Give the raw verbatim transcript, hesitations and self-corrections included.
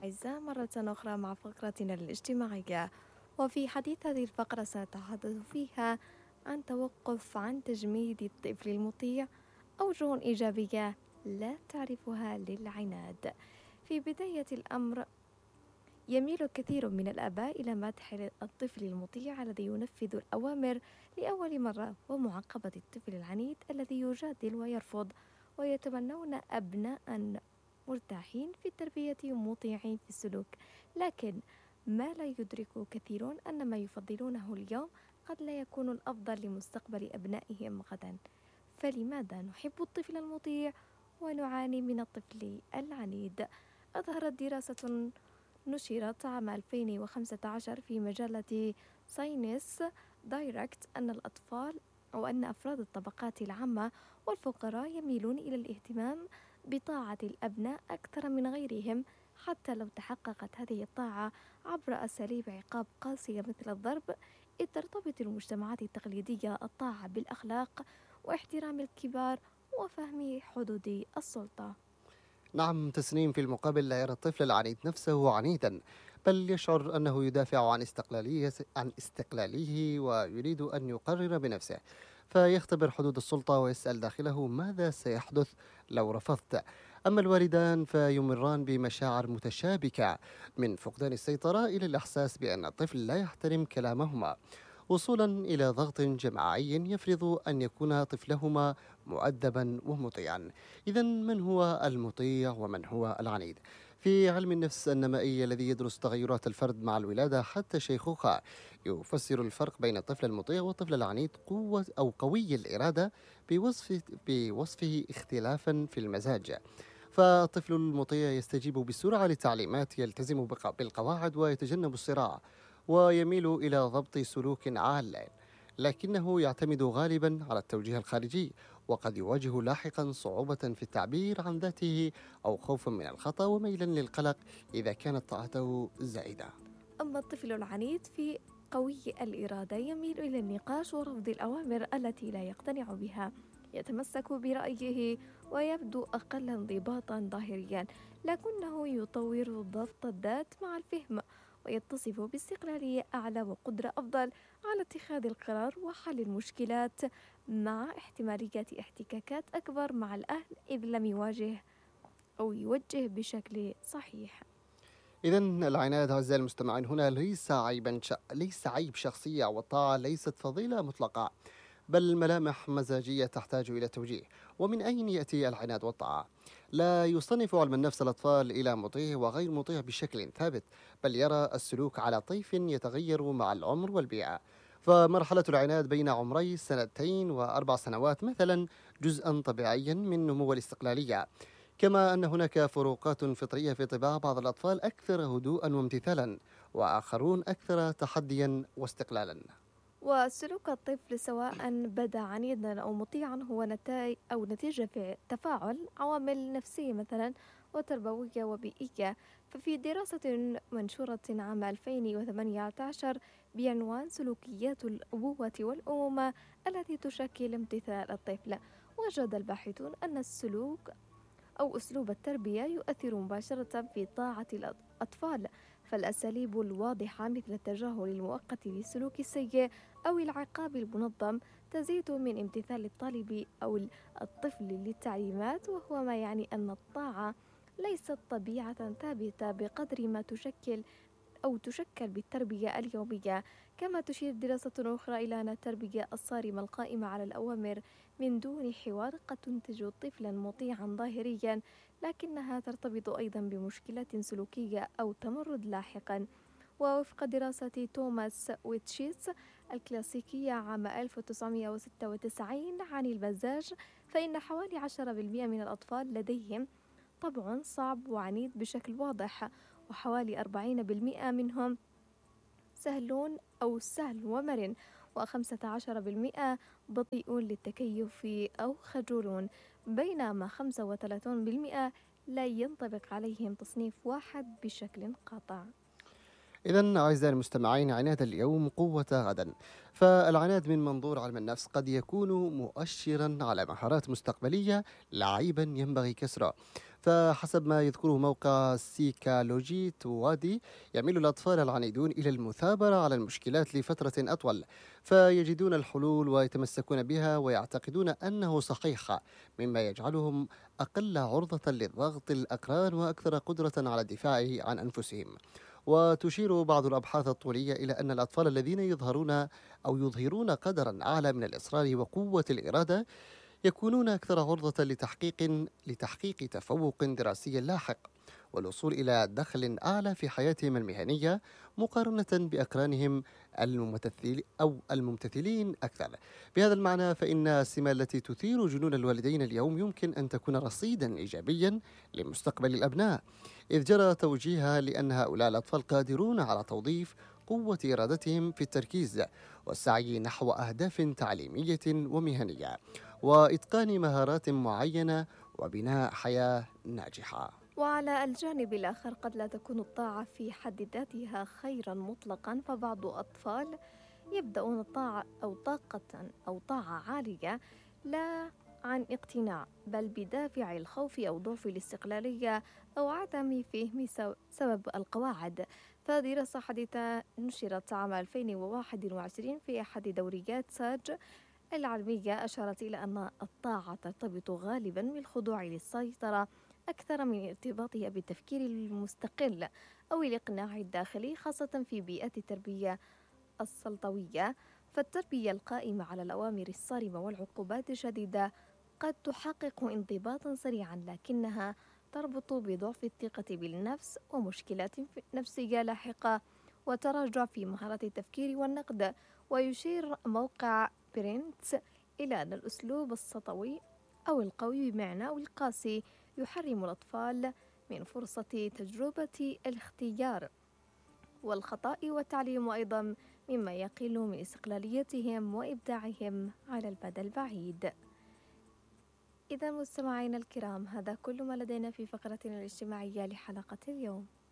الأعزاء مرة أخرى مع فقرتنا الاجتماعية. وفي حديث هذه الفقرة سنتحدث فيها عن توقف عن تجميد الطفل المطيع، أوجه إيجابية لا تعرفها للعناد. في بداية الأمر يميل كثير من الآباء إلى مدح الطفل المطيع الذي ينفذ الأوامر لأول مرة، ومعاقبة الطفل العنيد الذي يجادل ويرفض، ويتمنون أبناء مرتاحين في التربية مطيعين في السلوك. لكن ما لا يدرك كثيرون أن ما يفضلونه اليوم قد لا يكون الأفضل لمستقبل أبنائهم غدا. فلماذا نحب الطفل المطيع ونعاني من الطفل العنيد؟ أظهرت دراسة نشرت عام ألفين وخمسة عشر في مجلة ساينس دايركت أن الأطفال أو أن أفراد الطبقات العامة والفقراء يميلون إلى الاهتمام بطاعة الأبناء أكثر من غيرهم، حتى لو تحققت هذه الطاعة عبر أساليب عقاب قاسية مثل الضرب، إذ ترتبط المجتمعات التقليدية الطاعة بالأخلاق واحترام الكبار وفهم حدود السلطة. نعم، تسنيم في المقابل لا يرى الطفل العنيد نفسه عنيدا، بل يشعر أنه يدافع عن استقلالية عن استقلاله ويريد أن يقرر بنفسه، فيختبر حدود السلطة ويسأل داخله ماذا سيحدث لو رفضت. أما الوالدان فيمران بمشاعر متشابكة، من فقدان السيطرة إلى الإحساس بأن الطفل لا يحترم كلامهما، وصولا إلى ضغط جماعي يفرض أن يكون طفلهما مؤدبا ومطيعا. إذا من هو المطيع ومن هو العنيد؟ في علم النفس النمائي الذي يدرس تغيرات الفرد مع الولادة حتى الشيخوخة، يفسر الفرق بين الطفل المطيع والطفل العنيد قوة أو قوي الإرادة بوصف بوصفه اختلافا في المزاج. فالطفل المطيع يستجيب بسرعة للتعليمات، يلتزم بق- بالقواعد ويتجنب الصراع، ويميل إلى ضبط سلوك عال، لكنه يعتمد غالبا على التوجيه الخارجي، وقد يواجه لاحقا صعوبة في التعبير عن ذاته أو خوفا من الخطأ وميلا للقلق إذا كانت طاعته زائدة. أما الطفل العنيد في قوي الإرادة يميل إلى النقاش ورفض الأوامر التي لا يقتنع بها، يتمسك برأيه ويبدو أقل انضباطا ظاهريا، لكنه يطور ضبط الذات مع الفهم، ويتصف باستقلالية أعلى وقدرة أفضل على اتخاذ القرار وحل المشكلات، مع احتمالية احتكاكات أكبر مع الأهل إذ لم يواجه أو يوجه بشكل صحيح. إذا العناد أعزائي المستمعين هنا ليس عيبا ش... ليس عيب شخصية، والطاعة ليست فضيلة مطلقة، بل ملامح مزاجية تحتاج إلى توجيه. ومن أين يأتي العناد والطاعة؟ لا يصنف علم النفس الأطفال إلى مطيع وغير مطيع بشكل ثابت، بل يرى السلوك على طيف يتغير مع العمر والبيئة. فمرحلة العناد بين عمري سنتين وأربع سنوات مثلا جزءا طبيعيا من نمو الاستقلالية، كما أن هناك فروقات فطرية في طباع بعض الأطفال أكثر هدوءا وامتثالا، وآخرون أكثر تحديا واستقلالا. وسلوك الطفل سواء بدا عنيدا أو مطيعا هو نتائج أو نتيجة في تفاعل عوامل نفسية مثلا وتربوية وبيئية. ففي دراسة منشورة عام ألفين وثمانية عشر بعنوان سلوكيات الأبوة والأمومة التي تشكل امتثال الطفل، وجد الباحثون أن السلوك أو أسلوب التربية يؤثر مباشرة في طاعة الأطفال. فالأساليب الواضحة مثل التجاهل المؤقت للسلوك السيء أو العقاب المنظم تزيد من امتثال الطالب أو الطفل للتعليمات، وهو ما يعني أن الطاعة ليست طبيعة ثابتة بقدر ما تشكل أو تشكل بالتربية اليومية. كما تشير دراسة أخرى إلى أن التربية الصارمة القائمة على الأوامر من دون حوار قد تنتج طفلا مطيعا ظاهريا، لكنها ترتبط أيضا بمشكلات سلوكية أو تمرد لاحقا. ووفق دراسة توماس ويتشيتس الكلاسيكية عام ألف وتسعمائة وستة وتسعين عن المزاج، فإن حوالي عشرة بالمئة من الأطفال لديهم طبع صعب وعنيد بشكل واضح، وحوالي أربعين بالمئة منهم سهلون أو سهل ومرن، وخمسة عشر بالمئة بطيئون للتكيف أو خجولون، بينما خمسة وثلاثون بالمئة لا ينطبق عليهم تصنيف واحد بشكل قاطع. إذا أعزائي المستمعين، عناد اليوم قوة غدا. فالعناد من منظور علم النفس قد يكون مؤشرا على مهارات مستقبلية لعيبا ينبغي كسره. فحسب ما يذكره موقع سيكالوجي توادي، يميل الأطفال العنيدون إلى المثابرة على المشكلات لفترة أطول، فيجدون الحلول ويتمسكون بها ويعتقدون أنه صحيح، مما يجعلهم أقل عرضة للضغط الأقران وأكثر قدرة على الدفاع عن أنفسهم. وتشير بعض الأبحاث الطولية إلى أن الأطفال الذين يظهرون أو يظهرون قدرا أعلى من الإصرار وقوة الإرادة يكونون أكثر عرضة لتحقيق لتحقيق تفوق دراسي لاحق والوصول إلى دخل أعلى في حياتهم المهنية مقارنة بأقرانهم الممتثل أو الممتثلين أكثر. بهذا المعنى فإن السمة التي تثير جنون الوالدين اليوم يمكن أن تكون رصيدا إيجابيا لمستقبل الأبناء، إذ جرى توجيهها لأن هؤلاء الأطفال قادرون على توظيف قوة إرادتهم في التركيز والسعي نحو أهداف تعليمية ومهنية وإتقان مهارات معينة وبناء حياة ناجحة. وعلى الجانب الآخر قد لا تكون الطاعة في حد ذاتها خيرا مطلقا، فبعض الأطفال يبدأون الطاعة أو طاقة أو طاعة عالية لا عن اقتناع، بل بدافع الخوف أو ضعف الاستقلالية أو عدم فهم سو- سبب القواعد. فدراسة حديثة نشرت عام ألفين وواحد وعشرين في أحد دوريات ساج العلمية أشارت إلى أن الطاعة ترتبط غالبا بالخضوع للسيطرة أكثر من ارتباطها بالتفكير المستقل أو الإقناع الداخلي، خاصة في بيئات التربية السلطوية. فالتربية القائمة على الأوامر الصارمة والعقوبات الشديدة قد تحقق انضباطا سريعا، لكنها تربط بضعف الثقة بالنفس ومشكلات نفسية لاحقة وتراجع في مهارات التفكير والنقد. ويشير موقع برينتس إلى أن الأسلوب السطوي أو القوي بمعنى أو القاسي يحرم الأطفال من فرصة تجربة الاختيار والخطأ والتعليم أيضا، مما يقل من استقلاليتهم وإبداعهم على المدى البعيد. إذا مستمعينا الكرام، هذا كل ما لدينا في فقرتنا الاجتماعية لحلقة اليوم.